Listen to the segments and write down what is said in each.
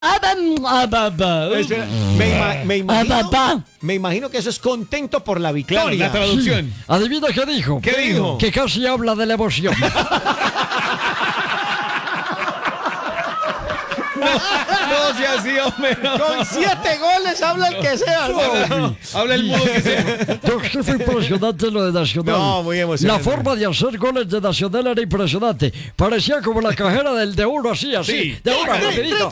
Espera, me imagino que eso es contento por la victoria. Claro, la traducción. Sí. Adivina qué dijo. ¿Qué dijo? Que casi habla de la emoción. No sea así, hombre. No. Con 7 goles habla el que sea. Habla el mudo que sea. Es que fue impresionante lo de Nacional. No, muy emocionante. La forma de hacer goles de Nacional era impresionante. Parecía como la cajera del de uno, así. Sí. De uno, rapidito.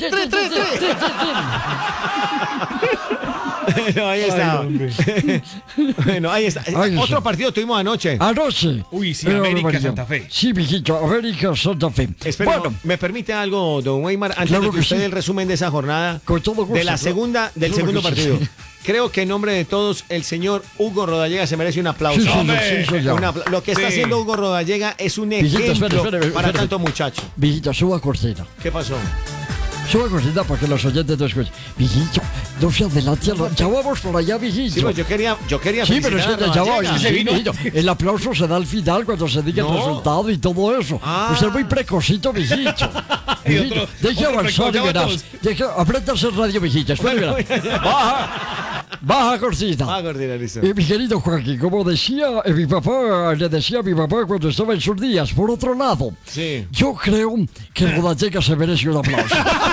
No, ahí está. Bueno, ahí está. Ahí Otro está. partido tuvimos anoche. Anoche. Uy, sí, Pero, América, María. Santa Fe. Sí, mijito, América Santa Fe. Espera, Bueno, ¿me permite algo, don Weimar, antes Claro de que que usted sí. dé el resumen de esa jornada? Con todo gusto, de la claro. segunda, del Claro segundo que sí. partido. Creo que en nombre de todos, el señor Hugo Rodallega se merece un aplauso. Sí, señor, Hombre. sí, señor. Lo que está Sí. haciendo Hugo Rodallega es un Mijito, ejemplo espere, para espere. tanto muchacho. Mijito, suba cortina. ¿Qué pasó? Suba cortina para que los oyentes no escuchen. Mijito, no se adelante. Ya vamos por allá, mijito. Sí, pues yo quería Sí, pero es felicitar que a ya va. Rodallega. Sí, mijito. El aplauso se da al final cuando se diga el No. resultado y todo eso. Ah. Usted es muy precocito, mijito. Y otro- Deje otro avanzar y precoz, ya verás. vamos. Aprenda a hacer radio, mijito. Espera, y verás. Baja cortina. Ah, Gordina, listo. Mi querido Joaquín, como decía mi papá, le decía a mi papá cuando estaba en sus días, por otro lado, Sí. yo creo que Rodallega se merece un aplauso.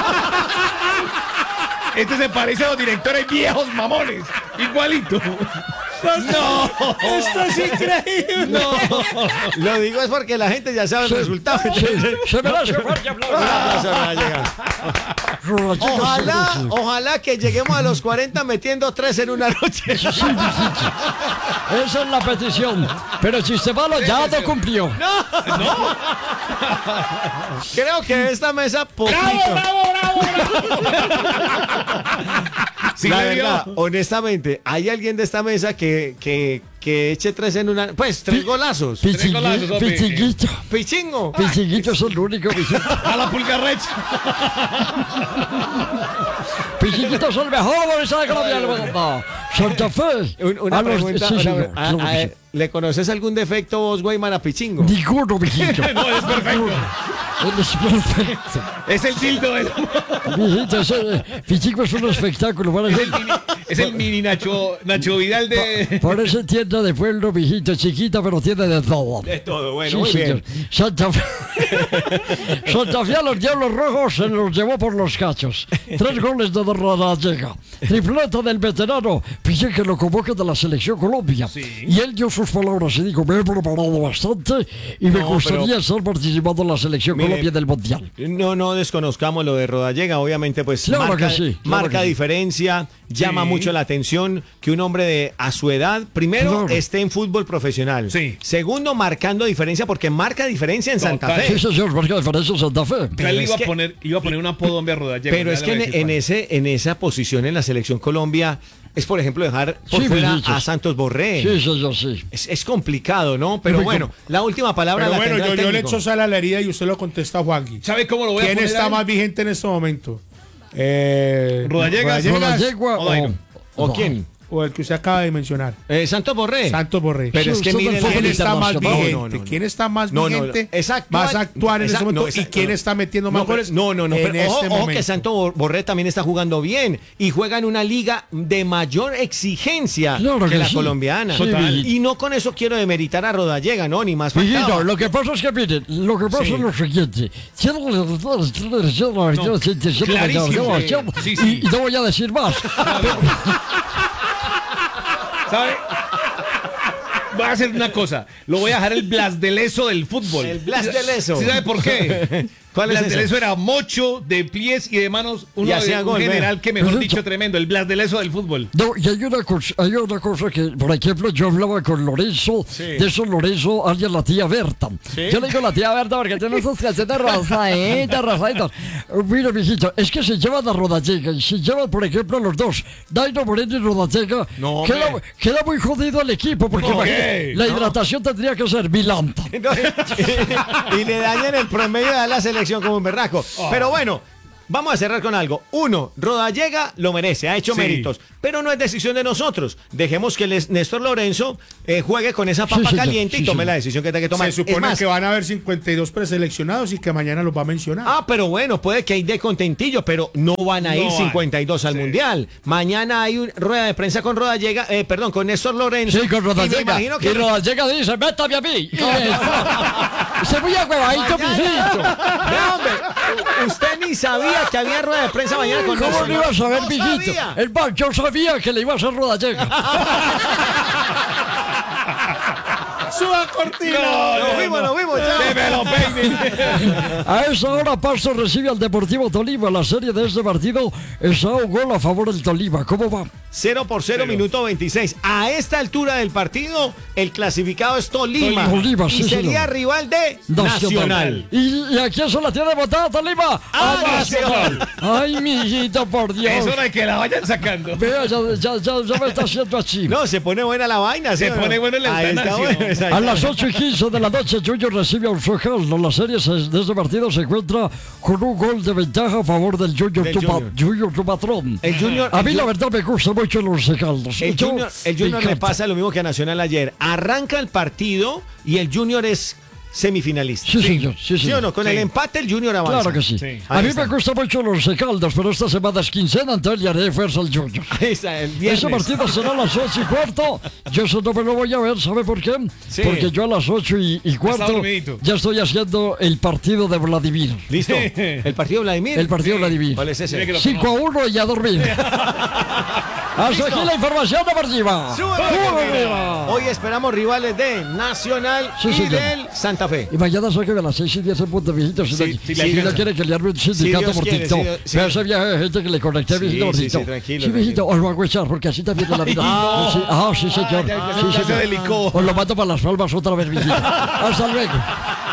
Este se parece a los directores viejos mamones. Igualito. No. Esto es increíble. No. Lo digo es porque la gente ya sabe el resultado. Se merece un fuerte aplauso. Un aplauso a Rodallega. Rodallega se merece. Ojalá que lleguemos a los 40 metiendo 3 en una noche. Sí, mijito. Esa es la petición. Pero si se va, ya lo cumplió. Creo que esta mesa poquito. Sí, La le dio. verdad, honestamente, ¿hay alguien de esta mesa que eche 3 en una? Pues 3 golazos. golazos, hombre. Pichinguito. Pichingo. Pichinguito es el único, mijito. A la pulgarrecha. Pichinguito es el mejor futbolista de Colombia. No. Santa Fe. Una A los- pregunta. sí, una- señor, claro que sí. ¿Le conoces algún defecto vos, Weimar, a Pichingo? Ninguno, mijito. No, es perfecto. Él es perfecto. Es el tildo del... Mijito, Pichingo es un espectáculo. Es el mini Nacho Vidal de... Parece tienda de pueblo, mijito, chiquita, pero tiene de todo. De todo, bueno, Sí, muy señor. bien. Santa Fe. Santa Fe a los Diablos Rojos se los llevó por los cachos. 3 goles de Rodallega. Tripleta del veterano. Pide que lo convoque de la selección Colombia. Sí. Y él dio sus palabras y dijo: me he preparado bastante y me No, gustaría estar participando en la selección Mire, Colombia del Mundial. No desconozcamos lo de Rodallega, obviamente pues Claro marca, que sí, claro marca que sí. diferencia, llama Sí. mucho la atención que un hombre a su edad, primero Claro. esté en fútbol profesional, Sí. segundo marcando diferencia porque marca diferencia en Santa Total. Fe. Sí, señor, marca diferencia en Santa Fe. Pero él es iba que- a poner un apodo hombre a Rodallega. Pero ya es le que voy a decir cuál. en esa posición en la selección Colombia es por ejemplo dejar por Sí, fuera Vinicius. a Santos Borré. Sí, señor, sí. Es complicado, ¿no? Pero Muy bueno, la última palabra Pero la bueno, tendrá el yo le técnico. echo sal a la herida y usted lo contesta a Juanqui. ¿Sabe cómo lo voy a ¿Quién poner está ahí? más vigente en este momento? Rodallegas. Rodallega o Dairo. ¿O no. quién? O el que usted acaba de mencionar. Santos Borré. Santos Borré. Pero es Sí, que usted mire del fútbol ¿Quién está más internacional. vigente? No. ¿Quién está más No, vigente? es actual. Vas a actuar en ese Exacto, momento. ¿Y quién está metiendo más goles? No, en pero este ojo momento? que Santos Borré también está jugando bien y juega en una liga de mayor exigencia Claro que que la sí. colombiana. Sí, Total. Y no con eso quiero demeritar a Rodallega, no, ni más faltaba. Mijito, lo que pasa es que, miren, lo que pasa es lo siguiente. Clarísimo. Sí, sí. Y no voy a decir más. ¿Sabe? Voy a hacer una cosa. Lo voy a dejar el Blas de Leso del fútbol. El Blas de Leso. ¿Sí sabe por qué? ¿Cuál es Blas de ese? Leso era mocho de pies y de manos. Y hacía Un gol, general vea. que, mejor Perfecto. dicho, tremendo. El Blas de Leso del fútbol. No, y hay una cosa que, por ejemplo, yo hablaba con Lorenzo, de eso Lorenzo, alguien la tía Berta. Yo le digo la tía Berta porque tiene esas calcetas rosaditas. Mira, mijito, es que se llevan a Rodallega y se llevan, por ejemplo, los dos, Dairo Moreno y Rodallega, No, queda muy jodido el equipo porque No, imagínate, la hidratación tendría que ser Vilanta. Y le dañan el promedio de la selección como un berraco. Pero bueno, vamos a cerrar con algo. Uno, Rodallega lo merece, ha hecho Sí. méritos, pero no es decisión de nosotros. Dejemos que Néstor Lorenzo juegue con esa papa señor, caliente y sí, tome señor. la decisión que tenga que tomar. Se supone Es más, que van a haber 52 preseleccionados y que mañana los va a mencionar. pero bueno, puede que hay de contentillo, pero no van a No ir van. 52 al Sí. Mundial. Mañana hay una rueda de prensa con Rodallega, con Néstor Lorenzo. Sí, con Y me Rodallega. imagino Y que Rodallega dice, métame a mí. Se muy agüevadito, mijito. Vea, hombre, usted ni sabía que había rueda de prensa mañana con ¿Cómo Néstor. no iba a saber, No mijito? sabía. Es más, yo sabía que le iba a hacer Rodallega. ¡Suba cortina! Nos fuimos, chao. Démelo, peine. A esa hora Pasto recibe al Deportivo Tolima. La serie de este partido está un gol a favor del Tolima. ¿Cómo va? 0-0, minuto 26. A esta altura del partido, el clasificado es Tolima. Tolima, y sí, sería señor. rival de Nacional. ¿Y a quién se la tiene votada Tolima? ¡A Nacional! Ay, mijito, por Dios. Es hora de que la vayan sacando. Vea, ya me está haciendo así. No, se pone buena la vaina. ¿sí Se o no? pone bueno el Ahí está Eutanasia. bueno, exacto. A las 8:15 de la noche, Junior recibe a Ursojaldo. La serie de este partido se encuentra con un gol de ventaja a favor del Junior, Del Junior tu patrón. El Junior- A mí, el la Ju- verdad, me gusta mucho el Ursojaldo. El Junior Me le encanta. pasa lo mismo que a Nacional ayer. Arranca el partido y el Junior es semifinalista. Sí, señor. Sí, ¿Sí señor. o no? Con el empate el Junior avanza. Claro que sí. Sí. A Ahí mí está. me gusta mucho los Caldas, pero esta semana es quincena, entonces le haré fuerza al Junior. Ahí está, el viernes. Ese partido será a las 8:15. Yo eso no me lo voy a ver, ¿sabe por qué? Sí. Porque yo a las 8:15 dormidito. ya estoy haciendo el partido de Vladimir. ¿Listo? ¿El partido Vladimir? El partido de Vladimir. ¿Cuál es ese? Mire que lo 5-1 y a dormir. Hasta aquí la información deportiva. ¡Súbeme! Hoy esperamos rivales de Nacional Sí, y señor. del Santa Fe. Y mañana sáqueme a las 6:10 en punto, viejito. Si, Sí, no, sí, si le no alcanza. quiere que le arme un sindicato Dios por quiere, TikTok. sí, sí. Vea ese viaje de gente que le conecté, viejito Sí, gordito. tranquilo, Sí, viejito, os lo hago echar porque así también de la vida. No. Sí, sí, señor. Ya Sí, se señor. delicó. Os lo mato para las palmas otra vez, viejito. Hasta luego.